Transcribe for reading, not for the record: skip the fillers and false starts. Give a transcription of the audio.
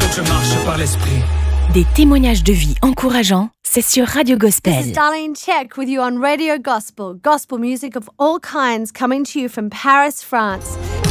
je marche par l'esprit. Des témoignages de vie encourageants, c'est sur Radio Gospel. This is Darlene Check with you on Radio Gospel. Gospel music of all kinds coming to you from Paris, France.